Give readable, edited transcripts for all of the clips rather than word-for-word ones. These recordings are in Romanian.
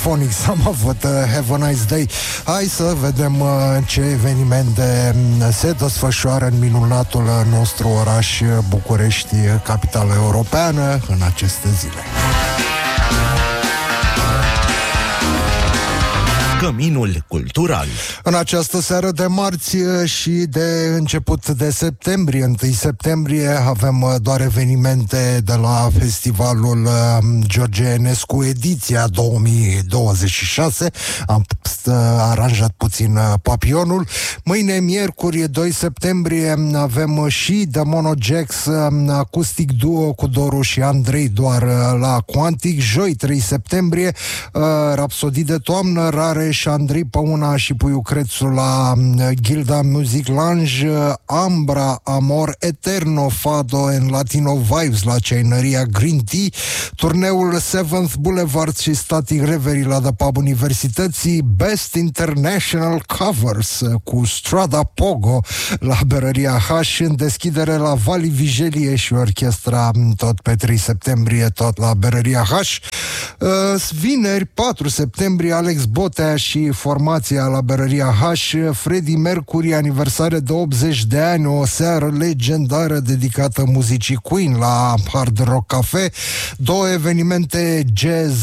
Stereophonics. Am avut Have a Nice Day. Hai să vedem ce evenimente se desfășoară în minunatul nostru oraș București, capitală europeană, în aceste zile. Căminul cultural. În această seară de marți și de început de septembrie, 1 septembrie, avem doar evenimente de la festivalul George Enescu, ediția 2026. Am aranjat puțin papionul. Mâine, miercuri, 2 septembrie, avem și The Mono Jacks, acustic duo cu Doru și Andrei doar la Quantic. Joi, 3 septembrie, Rapsodii de toamnă, Rare și Andrei Păuna și Puiu Crețu la Gilda Music Lounge, Ambra, Amor Eterno, Fado and Latino Vibes la ceaineria Green Tea, turneul 7th Boulevard și Static Reverie la The Pub Universității, Best International Covers cu Strada Pogo la Berăria H, în deschidere la Vali Vigelie și orchestra tot pe 3 septembrie, tot la Berăria H. Vineri, 4 septembrie, Alex Botea și formația la Berăria H, Freddie Mercury, aniversare de 80 de ani, o seară legendară dedicată muzicii Queen la Hard Rock Cafe. Două evenimente jazz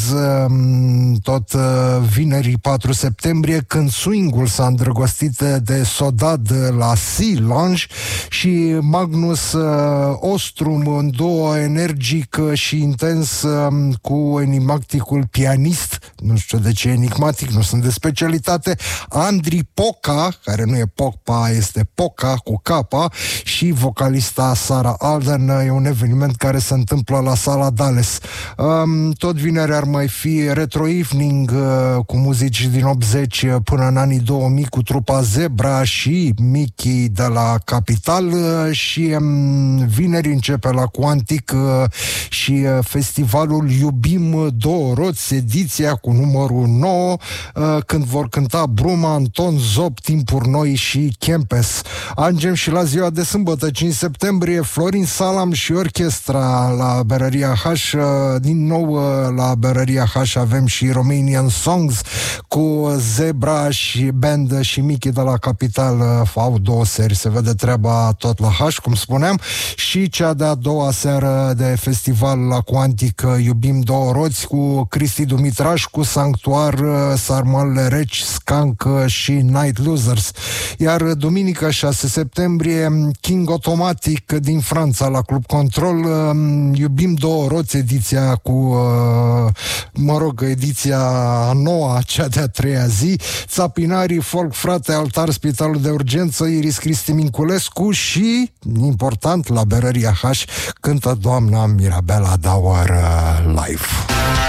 tot vineri 4 septembrie, când swing-ul s-a îndrăgostit de Sodad la Sea Lounge și Magnus Ostrum, în duo energic și intens cu enigmaticul pianist, nu știu de ce enigmatic, nu sunt de specialitate, Andri Poca, care nu e Popa, este Poca cu capa, și vocalista Sara Alden. E un eveniment care se întâmplă la Sala Dales. Tot vineri ar mai fi Retro Evening cu muzici din 80 până în anii 2000 cu trupa Zebra și Mickey de la Capital, și vineri începe la Quantic și festivalul Iubim Două Roți, ediția cu numărul 9, când vor cânta Bruma, Anton Zop, Timpuri Noi și Kempes. Ajungem și la ziua de sâmbătă, 5 septembrie, Florin Salam și orchestra la Berăria H. Din nou la Berăria H avem și Romanian Songs cu Zebra și Band și Mickey de la Capital. Au două seri, se vede treaba tot la H, cum spuneam, și cea de-a doua seară de festival la Quantic, Iubim Două Roți, cu Cristi Dumitrașcu, Sanctuar, Sarmalele Reci, Skank și Night Losers. Iar duminică, 6 septembrie, King Automatic din Franța la Club Control, Iubim Două Roți, ediția cu ediția a noua, cea de-a treia zi, Țapinarii, Folk Frate, Altar, Spitalul de Urgență, Iris Cristi Minculescu și, important, la Berăria H, cântă doamna Mirabela Dauer live.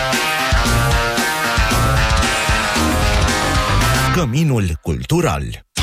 Căminul cultural.